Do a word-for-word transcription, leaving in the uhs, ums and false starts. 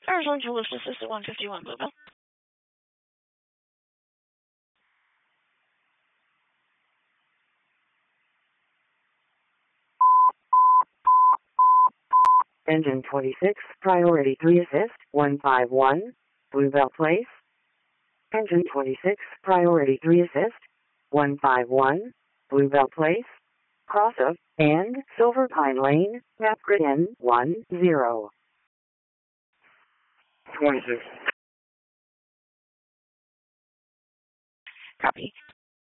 Arizona Toolist Assisted one fifty-one, Bluebell. Engine twenty-six, Priority three Assist, one five one, Bluebell Place. Engine twenty-six, Priority three Assist, one five one, Bluebell Place. Cross of, and Silver Pine Lane, map grid N one zero. twenty-six. Copy.